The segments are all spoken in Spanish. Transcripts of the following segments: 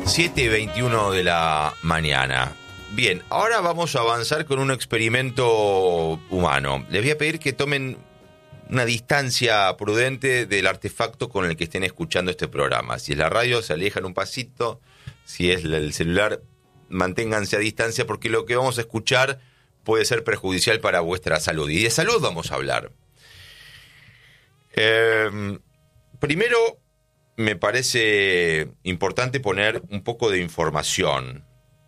7:21 de la mañana. Bien, ahora vamos a avanzar con un experimento humano. Les voy a pedir que tomen una distancia prudente del artefacto con el que estén escuchando este programa. Si es la radio, se alejan un pasito. Si es el celular, manténganse a distancia porque lo que vamos a escuchar puede ser perjudicial para vuestra salud. Y de salud vamos a hablar. Primero, me parece importante poner un poco de información.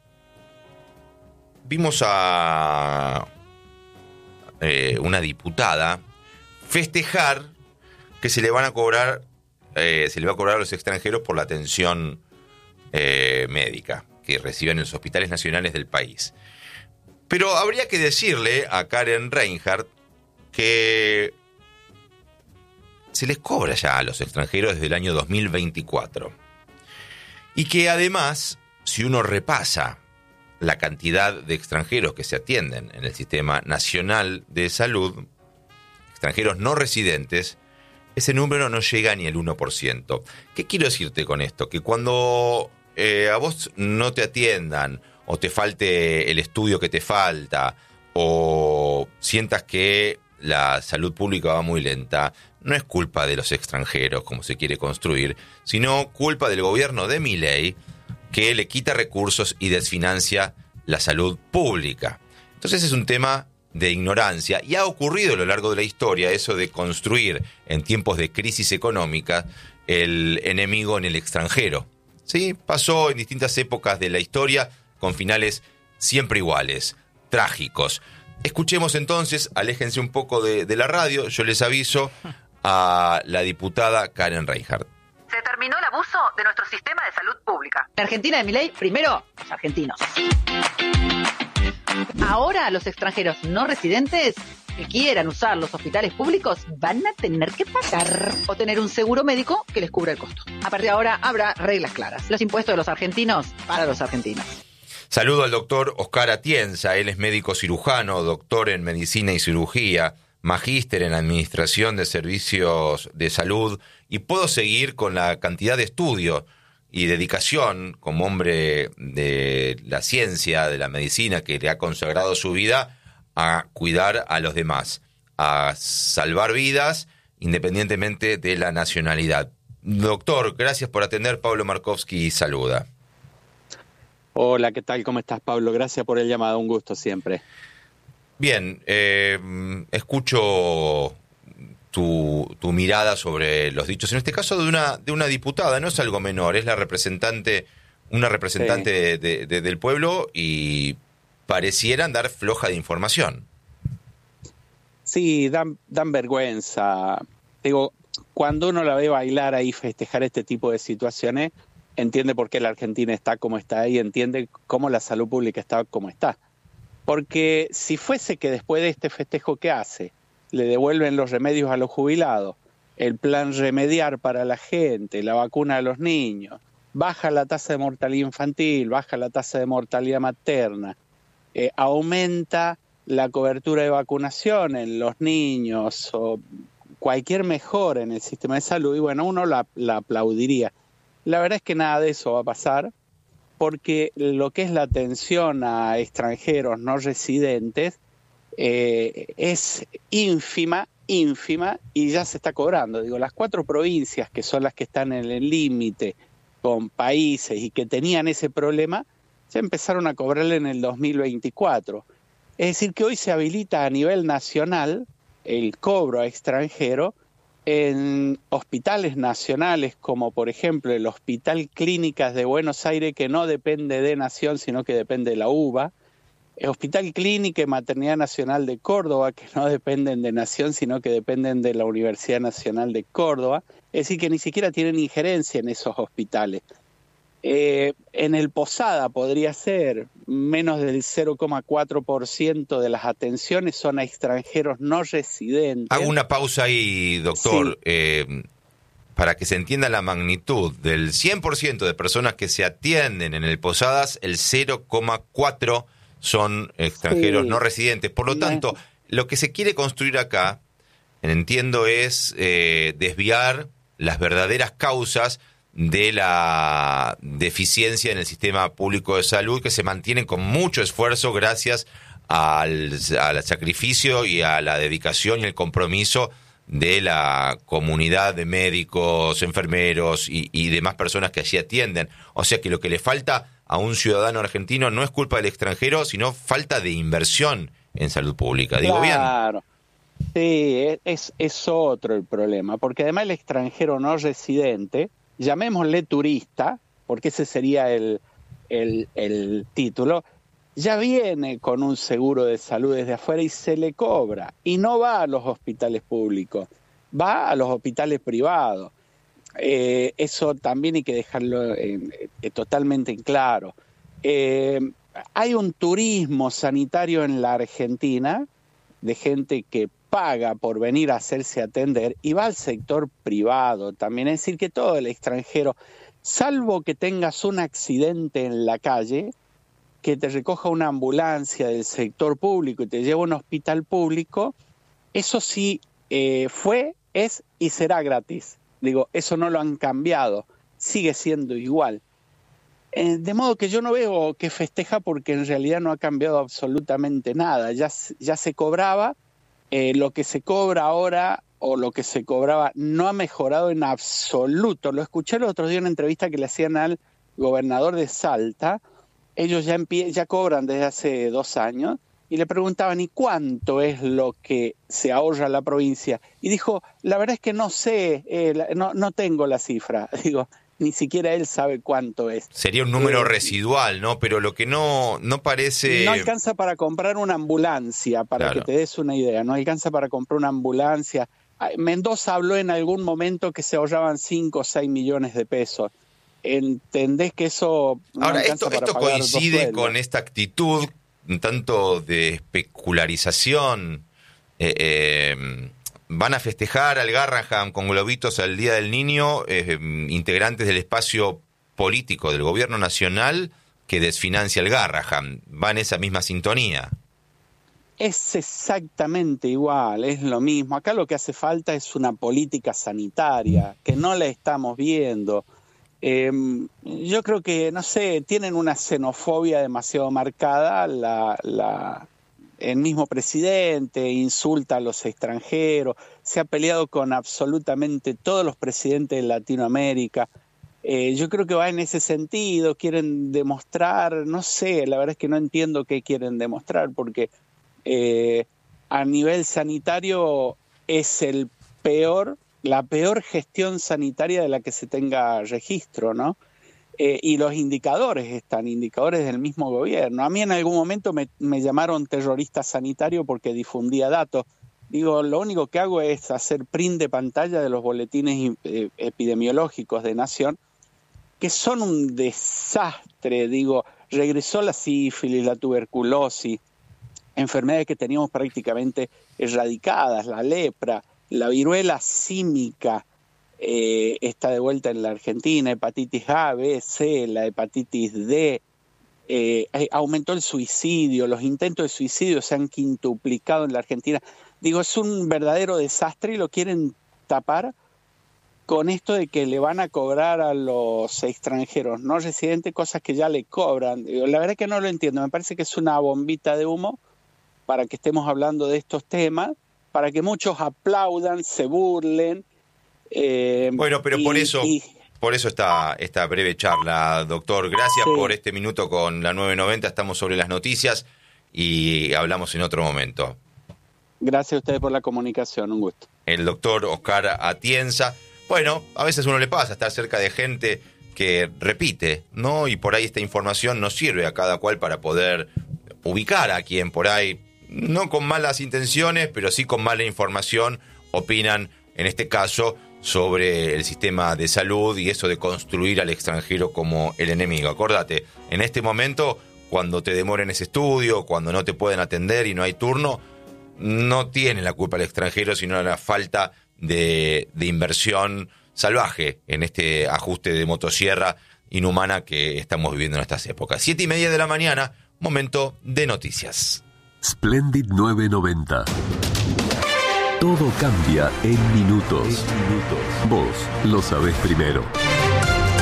Vimos a una diputada festejar que se le van a cobrar, se le va a cobrar a los extranjeros por la atención médica que reciben en los hospitales nacionales del país. Pero habría que decirle a Karen Reinhardt que se les cobra ya a los extranjeros desde el año 2024. Y que además, si uno repasa la cantidad de extranjeros que se atienden en el Sistema Nacional de Salud, extranjeros no residentes, ese número no llega ni al 1%. ¿Qué quiero decirte con esto? Que cuando a vos no te atiendan, o te falte el estudio que te falta, o sientas que la salud pública va muy lenta, no es culpa de los extranjeros, como se quiere construir, sino culpa del gobierno de Milei, que le quita recursos y desfinancia la salud pública. Entonces es un tema de ignorancia, y ha ocurrido a lo largo de la historia eso de construir en tiempos de crisis económica el enemigo en el extranjero. ¿Sí? Pasó en distintas épocas de la historia con finales siempre iguales, trágicos. Escuchemos entonces, aléjense un poco de la radio, yo les aviso, a la diputada Karen Reinhardt. Se terminó el abuso de nuestro sistema de salud pública. La Argentina de Milei, primero, los argentinos. Ahora los extranjeros no residentes que quieran usar los hospitales públicos van a tener que pagar o tener un seguro médico que les cubra el costo. A partir de ahora habrá reglas claras. Los impuestos de los argentinos para los argentinos. Saludo al doctor Oscar Atienza. Él es médico cirujano, doctor en medicina y cirugía, magíster en administración de servicios de salud, y puedo seguir con la cantidad de estudio y dedicación como hombre de la ciencia, de la medicina, que le ha consagrado su vida a cuidar a los demás, a salvar vidas independientemente de la nacionalidad. Doctor, gracias por atender. Pablo Markovsky saluda. Hola, ¿qué tal? ¿Cómo estás, Pablo? Gracias por el llamado, un gusto siempre. Bien, escucho tu mirada sobre los dichos, en este caso de una diputada, no es algo menor, es una representante sí, del pueblo, y pareciera andar floja de información. Sí, dan vergüenza. Digo, cuando uno la ve bailar ahí, festejar este tipo de situaciones, entiende por qué la Argentina está como está y entiende cómo la salud pública está como está. Porque si fuese que después de este festejo que hace, le devuelven los remedios a los jubilados, el plan remediar para la gente, la vacuna a los niños, baja la tasa de mortalidad infantil, baja la tasa de mortalidad materna, aumenta la cobertura de vacunación en los niños, o cualquier mejora en el sistema de salud, y bueno, uno la aplaudiría. La verdad es que nada de eso va a pasar, porque lo que es la atención a extranjeros no residentes es ínfima, y ya se está cobrando. Digo, las 4 provincias que son las que están en el límite con países y que tenían ese problema, ya empezaron a cobrarle en el 2024. Es decir, que hoy se habilita a nivel nacional el cobro a extranjero en hospitales nacionales, como por ejemplo el Hospital Clínicas de Buenos Aires, que no depende de Nación, sino que depende de la UBA, el Hospital Clínica y Maternidad Nacional de Córdoba, que no dependen de Nación, sino que dependen de la Universidad Nacional de Córdoba, es decir, que ni siquiera tienen injerencia en esos hospitales. En el Posada podría ser menos del 0,4% de las atenciones son a extranjeros no residentes. Hago una pausa ahí, doctor, sí. Para que se entienda la magnitud. Del 100% de personas que se atienden en el Posadas, el 0,4% son extranjeros no residentes. Por lo tanto, lo que se quiere construir acá, entiendo, es desviar las verdaderas causas de la deficiencia en el sistema público de salud, que se mantienen con mucho esfuerzo gracias al sacrificio y a la dedicación y el compromiso de la comunidad de médicos, enfermeros y demás personas que allí atienden. O sea que lo que le falta a un ciudadano argentino no es culpa del extranjero, sino falta de inversión en salud pública. ¿Digo bien? Claro. Sí, es otro el problema, porque además el extranjero no residente, llamémosle turista, porque ese sería el título, ya viene con un seguro de salud desde afuera y se le cobra, y no va a los hospitales públicos, va a los hospitales privados. Eso también hay que dejarlo totalmente en claro. Hay un turismo sanitario en la Argentina de gente que paga por venir a hacerse atender y va al sector privado también. Es decir, que todo el extranjero, salvo que tengas un accidente en la calle, que te recoja una ambulancia del sector público y te lleva a un hospital público, eso sí fue, es y será gratis. Digo, eso no lo han cambiado, sigue siendo igual. De modo que yo no veo que festeja porque en realidad no ha cambiado absolutamente nada. Ya se cobraba, lo que se cobra ahora o lo que se cobraba no ha mejorado en absoluto. Lo escuché el otro día en una entrevista que le hacían al gobernador de Salta. Ellos ya cobran desde hace 2 años y le preguntaban, ¿y cuánto es lo que se ahorra la provincia? Y dijo, la verdad es que no sé, no tengo la cifra. Digo, ni siquiera él sabe cuánto es. Sería un número residual, ¿no? Pero lo que no parece... No alcanza para comprar una ambulancia, para que te des una idea. No alcanza para comprar una ambulancia. Mendoza habló en algún momento que se ahorraban 5 o 6 millones de pesos. ¿Entendés que eso no Ahora, alcanza esto para pagar coincide con esta actitud un tanto de especularización? Van a festejar al Garrahan con globitos al Día del Niño, integrantes del espacio político del gobierno nacional que desfinancia el Garrahan. Va en esa misma sintonía. Es exactamente igual, es lo mismo. Acá lo que hace falta es una política sanitaria, que no la estamos viendo. Yo creo que, no sé, tienen una xenofobia demasiado marcada. El mismo presidente insulta a los extranjeros, se ha peleado con absolutamente todos los presidentes de Latinoamérica. Yo creo que va en ese sentido, quieren demostrar, no sé, la verdad es que no entiendo qué quieren demostrar, porque a nivel sanitario es la peor gestión sanitaria de la que se tenga registro, ¿no? Y los indicadores del mismo gobierno. A mí en algún momento me llamaron terrorista sanitario porque difundía datos. Digo, lo único que hago es hacer print de pantalla de los boletines epidemiológicos de Nación, que son un desastre. Digo, regresó la sífilis, la tuberculosis, enfermedades que teníamos prácticamente erradicadas, la lepra, la viruela símica, está de vuelta en la Argentina, hepatitis A, B, C, la hepatitis D, aumentó el suicidio, los intentos de suicidio se han quintuplicado en la Argentina. Digo, es un verdadero desastre y lo quieren tapar con esto de que le van a cobrar a los extranjeros no residentes cosas que ya le cobran. Digo, la verdad es que no lo entiendo, me parece que es una bombita de humo para que estemos hablando de estos temas, para que muchos aplaudan, se burlen. Bueno, pero por eso esta breve charla, doctor. Gracias por este minuto con la 990. Estamos sobre las noticias y hablamos en otro momento. Gracias a ustedes por la comunicación, un gusto. El doctor Oscar Atienza. Bueno, a veces uno le pasa estar cerca de gente que repite, ¿no? Y por ahí esta información nos sirve a cada cual para poder ubicar a quien por ahí, no con malas intenciones, pero sí con mala información, opinan, en este caso, sobre el sistema de salud y eso de construir al extranjero como el enemigo. Acordate, en este momento, cuando te demoren ese estudio, cuando no te pueden atender y no hay turno, no tiene la culpa el extranjero, sino la falta de inversión salvaje en este ajuste de motosierra inhumana que estamos viviendo en estas épocas. 7:30 de la mañana, momento de noticias. Splendid 990. Todo cambia en minutos. Vos lo sabés primero.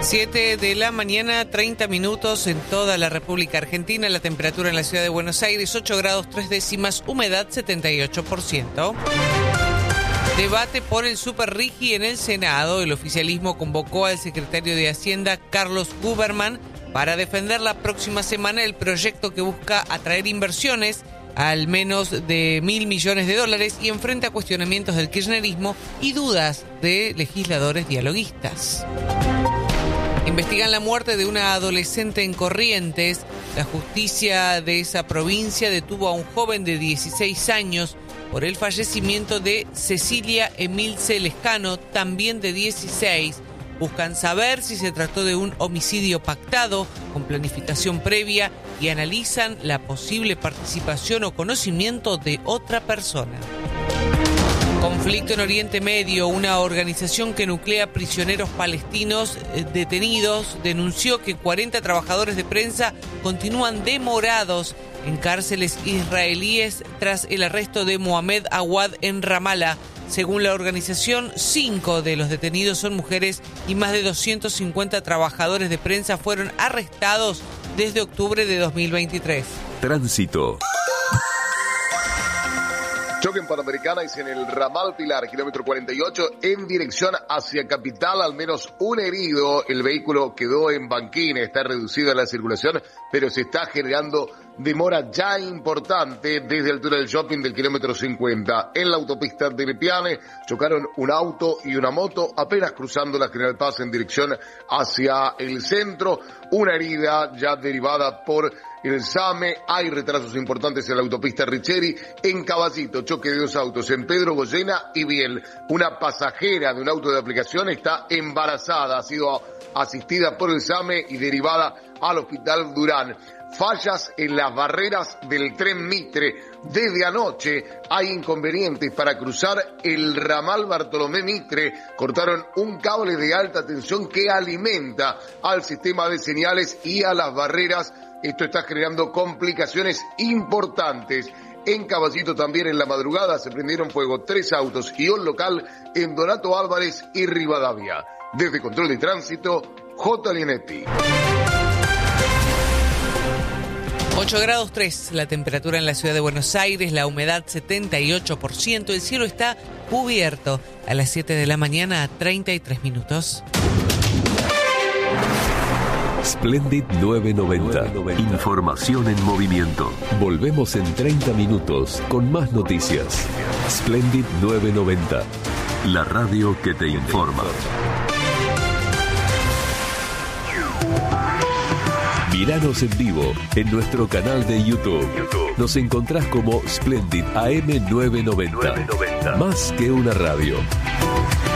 7 de la mañana, 30 minutos en toda la República Argentina. La temperatura en la ciudad de Buenos Aires, 8 grados 3 décimas, humedad 78%. Debate por el Superrigi en el Senado. El oficialismo convocó al secretario de Hacienda, Carlos Guberman, para defender la próxima semana el proyecto que busca atraer inversiones al menos de $1.000 millones y enfrenta cuestionamientos del kirchnerismo y dudas de legisladores dialoguistas. Investigan la muerte de una adolescente en Corrientes. La justicia de esa provincia detuvo a un joven de 16 años por el fallecimiento de Cecilia Emilce Lescano, también de 16. Buscan saber si se trató de un homicidio pactado, con planificación previa, y analizan la posible participación o conocimiento de otra persona. Conflicto en Oriente Medio. Una organización que nuclea prisioneros palestinos detenidos denunció que 40 trabajadores de prensa continúan demorados en cárceles israelíes tras el arresto de Mohamed Awad en Ramallah. Según la organización, 5 de los detenidos son mujeres y más de 250 trabajadores de prensa fueron arrestados desde octubre de 2023. Tránsito. Choque en Panamericana y en el ramal Pilar, kilómetro 48, en dirección hacia Capital, al menos un herido. El vehículo quedó en banquina, está reducida la circulación, pero se está generando demora ya importante desde el túnel shopping del kilómetro 50. En la autopista de Lepiane chocaron un auto y una moto apenas cruzando la General Paz en dirección hacia el centro. Una herida ya derivada por el SAME. Hay retrasos importantes en la autopista Richeri. En Caballito, choque de 2 autos en Pedro Goyena y Biel. Una pasajera de un auto de aplicación está embarazada, ha sido asistida por el SAME y derivada al hospital Durán. Fallas en las barreras del tren Mitre. Desde anoche hay inconvenientes para cruzar el ramal Bartolomé Mitre. Cortaron un cable de alta tensión que alimenta al sistema de señales y a las barreras. Esto está generando complicaciones importantes. En Caballito también en la madrugada se prendieron fuego 3 autos y un local en Donato Álvarez y Rivadavia. Desde Control de Tránsito, J. Lienetti. 8 grados 3, la temperatura en la ciudad de Buenos Aires, la humedad 78%, el cielo está cubierto. A las 7 de la mañana, a 33 minutos. Splendid 990. Información en movimiento. Volvemos en 30 minutos con más noticias. Splendid 990. La radio que te informa. Míranos en vivo en nuestro canal de YouTube. Nos encontrás como Splendid AM 990. Más que una radio.